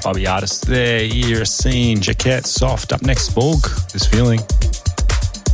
Bobby artists there. You're seeing Jaquette, Soft. Up next, Borg, This Feeling.